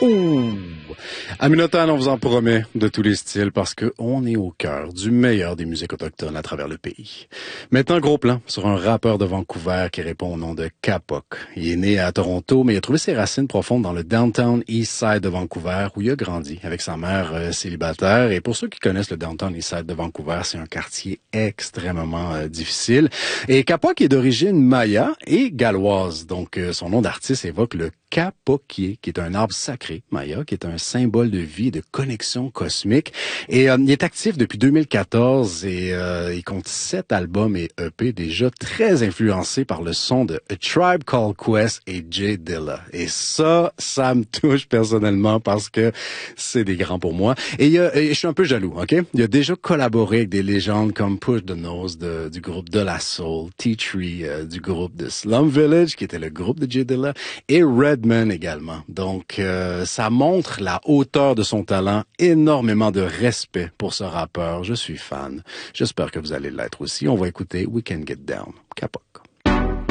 Ouh! Aminata, on vous en promet de tous les styles parce que on est au cœur du meilleur des musiques autochtones à travers le pays. Maintenant, gros plan sur un rappeur de Vancouver qui répond au nom de Kapok. Il est né à Toronto, mais il a trouvé ses racines profondes dans le downtown East Side de Vancouver où il a grandi avec sa mère célibataire. Et pour ceux qui connaissent le downtown East Side de Vancouver, c'est un quartier extrêmement difficile. Et Kapok est d'origine maya et galloise. Donc, son nom d'artiste évoque le Kapokié, qui est un arbre sacré maya, qui est un symbole de vie et de connexion cosmique. Et il est actif depuis 2014 et il compte 7 albums et EP déjà très influencés par le son de A Tribe Called Quest et Jay Dilla. Et ça me touche personnellement parce que c'est des grands pour moi. Et je suis un peu jaloux, ok? Il a déjà collaboré avec des légendes comme Push the Nose du groupe De La Soul, T-Tree du groupe de Slum Village, qui était le groupe de Jay Dilla, et Redman également. Donc, ça montre la hauteur de son talent, énormément de respect pour ce rappeur. Je suis fan. J'espère que vous allez l'être aussi. On va écouter We Can Get Down. Kapok.